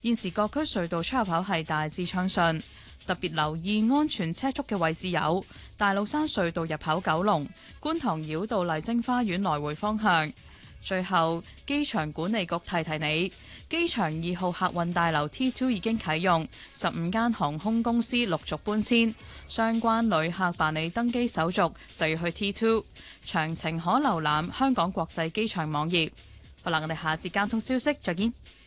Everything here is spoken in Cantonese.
現時各區隧道出入口係大致暢順，特別留意安全車速嘅位置有大老山隧道入口九龍、觀塘繞道麗晶花園來回方向。最後，機場管理局提提你，機場2號客運大樓 T2 已經啟用，15間航空公司陸續搬遷，相關旅客辦理登機手續就要去 T2。詳情可瀏覽香港國際機場網頁。好啦，我哋下節交通消息再見。